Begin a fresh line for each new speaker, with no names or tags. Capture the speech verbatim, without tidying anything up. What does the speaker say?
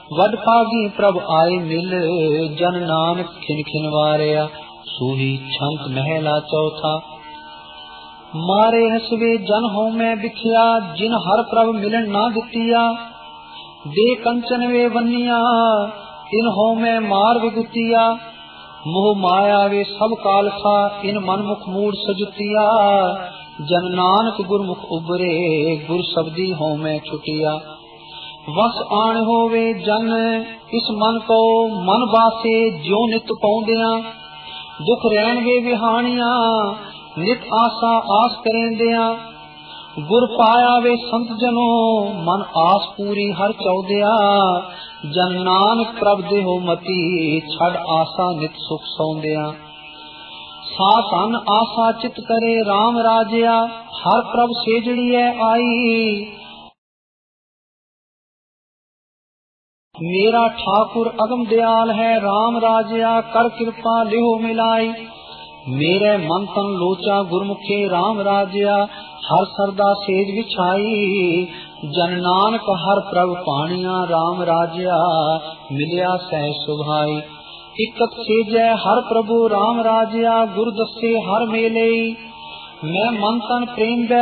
वड भागी प्रभ आए मिल, जन नानक खिन खिन वारिया। सूही छंत महला चौथा। मारे हसवे जन हो मैं बिखिया, जिन हर प्रभ मिलन ना दितिया। दे कंचन वे वनिया, इन हो मैं मार विगुतिया। मोह माया वे सब काल था, इन मन मुख मूड सजुतिया। जन नानक गुरमुख उबरे, गुर शब्दी हो मैं छुटिया। वस आन होवे जन इस मन को, मन बासे ज्यो नित पाउंदिया। दुख रहन वे विहानिया, नित आसा आस करेंदिया। गुर पाया वे संत जनो, मन आस पूरी हर चौदिया। जन नानक प्रभ देहो मती, छड़ आसा नित सुख सौंदिया। सास अन आसा चित करे राम राजिया, हर प्रभ सेजड़िए आई। मेरा ठाकुर अगम दयाल है, राम राजिया कर कृपा लिहो मिलाई। मेरे मन तन लोचा गुरमुखे राम राजिया, हर सरदा सेज विछाई। जन नानक हर प्रभ पानिया, राम राजिया मिलिया सह सुभाई। इकत सेजै हर प्रभु राम राजिया, गुर दसे हर मेले। मैं मन तन प्रेम